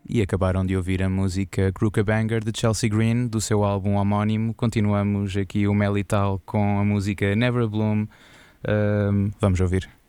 E acabaram de ouvir a música Crookabanger de Chelsea Green, do seu álbum homónimo. Continuamos aqui o Melital com a música Never Bloom. Vamos ouvir.